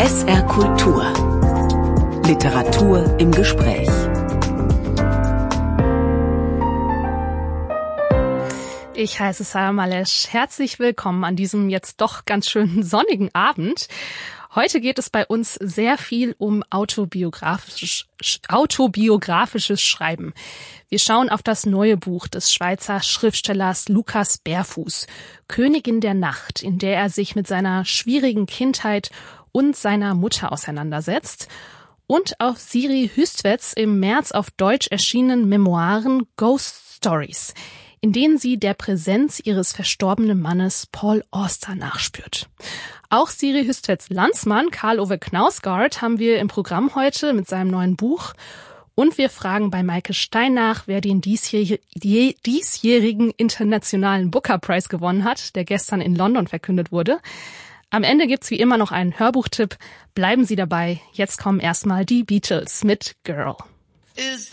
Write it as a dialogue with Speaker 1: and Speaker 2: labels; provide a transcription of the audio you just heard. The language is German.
Speaker 1: SR Kultur. Literatur im Gespräch.
Speaker 2: Ich heiße Sarah Malesch. Herzlich willkommen an diesem jetzt doch ganz schönen sonnigen Abend. Heute geht es bei uns sehr viel um autobiografisches Schreiben. Wir schauen auf das neue Buch des Schweizer Schriftstellers Lukas Berfuß, Königin der Nacht, in der er sich mit seiner schwierigen Kindheit und seiner Mutter auseinandersetzt. Und auf Siri Hüstvedts im März auf Deutsch erschienenen Memoiren Ghost Stories, in denen sie der Präsenz ihres verstorbenen Mannes Paul Auster nachspürt. Auch Siri Hüstvedts Landsmann Karl-Ove Knausgaard haben wir im Programm heute mit seinem neuen Buch. Und wir fragen bei Maike Stein nach, wer den diesjährigen internationalen Booker Prize gewonnen hat, der gestern in London verkündet wurde. Am Ende gibt's wie immer noch einen Hörbuchtipp. Bleiben Sie dabei. Jetzt kommen erstmal die Beatles mit Girl.